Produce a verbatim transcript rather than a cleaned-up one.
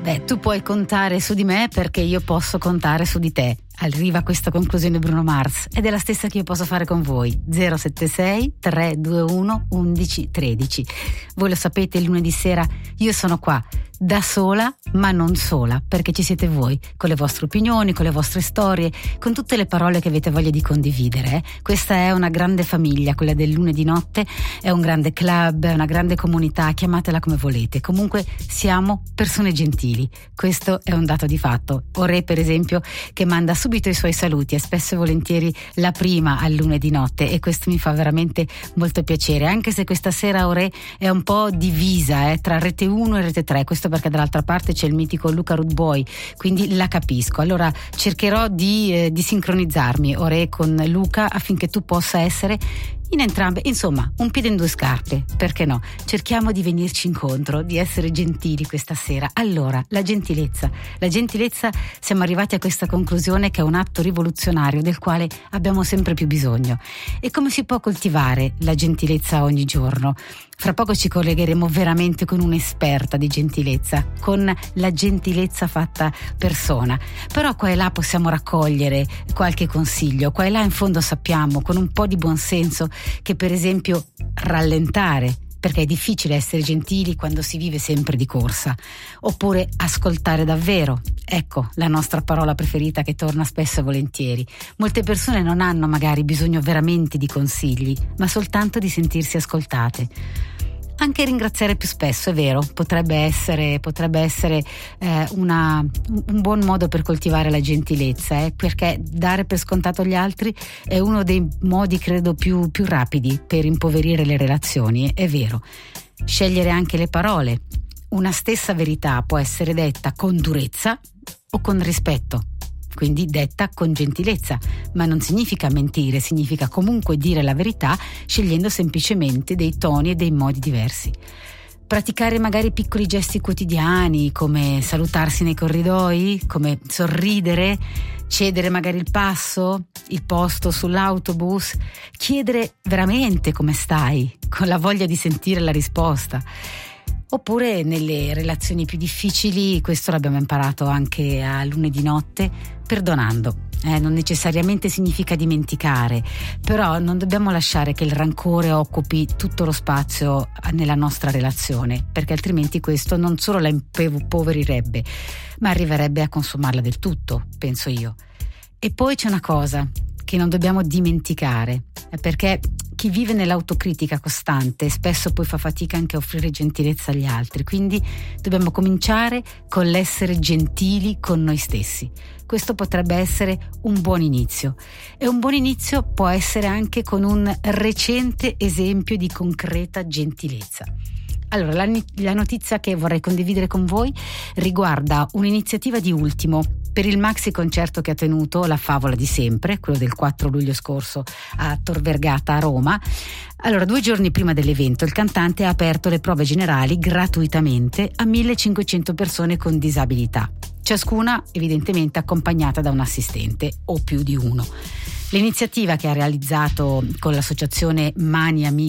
Beh, tu puoi contare su di me perché io posso contare su di te. Arriva a questa conclusione Bruno Mars ed è la stessa che io posso fare con voi. zero sette sei tre due uno undici tredici. Voi lo sapete, il lunedì sera io sono qua da sola, ma non sola, perché ci siete voi, con le vostre opinioni, con le vostre storie, con tutte le parole che avete voglia di condividere. Eh? Questa è una grande famiglia, quella del lunedì notte, è un grande club, è una grande comunità, chiamatela come volete. Comunque siamo persone gentili, questo è un dato di fatto. Ore, per esempio, che manda subito i suoi saluti, è spesso e volentieri la prima al lunedì notte, e questo mi fa veramente molto piacere, anche se questa sera Ore è un po' divisa eh, tra Rete uno e Rete tre, questo perché dall'altra parte c'è il mitico Luca Rudboy, quindi la capisco. Allora cercherò di, eh, di sincronizzarmi Ore con Luca affinché tu possa essere in entrambe, insomma, un piede in due scarpe, perché no? Cerchiamo di venirci incontro, di essere gentili questa sera. Allora, la gentilezza. La gentilezza, siamo arrivati a questa conclusione che è un atto rivoluzionario del quale abbiamo sempre più bisogno. E come si può coltivare la gentilezza ogni giorno? Fra poco ci collegheremo veramente con un'esperta di gentilezza, con la gentilezza fatta persona. Però qua e là possiamo raccogliere qualche consiglio, qua e là in fondo sappiamo, con un po' di buonsenso, che per esempio rallentare, perché è difficile essere gentili quando si vive sempre di corsa, oppure ascoltare davvero. Ecco la nostra parola preferita che torna spesso e volentieri. Molte persone non hanno magari bisogno veramente di consigli, ma soltanto di sentirsi ascoltate. Anche ringraziare più spesso, è vero, potrebbe essere, potrebbe essere eh, una, un buon modo per coltivare la gentilezza, eh, perché dare per scontato gli altri è uno dei modi, credo, più, più rapidi per impoverire le relazioni, è vero. Scegliere anche le parole. Una stessa verità può essere detta con durezza o con rispetto, quindi detta con gentilezza, ma non significa mentire, significa comunque dire la verità scegliendo semplicemente dei toni e dei modi diversi. Praticare magari piccoli gesti quotidiani come salutarsi nei corridoi, come sorridere, cedere magari il passo, il posto sull'autobus, chiedere veramente come stai, con la voglia di sentire la risposta. Oppure nelle relazioni più difficili, questo l'abbiamo imparato anche a lunedì notte, perdonando. Eh, non necessariamente significa dimenticare, però non dobbiamo lasciare che il rancore occupi tutto lo spazio nella nostra relazione, perché altrimenti questo non solo la impoverirebbe, ma arriverebbe a consumarla del tutto, penso io. E poi c'è una cosa che non dobbiamo dimenticare, perché chi vive nell'autocritica costante spesso poi fa fatica anche a offrire gentilezza agli altri, quindi dobbiamo cominciare con l'essere gentili con noi stessi. Questo potrebbe essere un buon inizio, e un buon inizio può essere anche con un recente esempio di concreta gentilezza. Allora, la, la notizia che vorrei condividere con voi riguarda un'iniziativa di Ultimo per il maxi concerto che ha tenuto La Favola di Sempre, quello del quattro luglio scorso a Tor Vergata a Roma. Allora, due giorni prima dell'evento il cantante ha aperto le prove generali gratuitamente a millecinquecento persone con disabilità, ciascuna evidentemente accompagnata da un assistente o più di uno. L'iniziativa, che ha realizzato con l'associazione Mani Amiche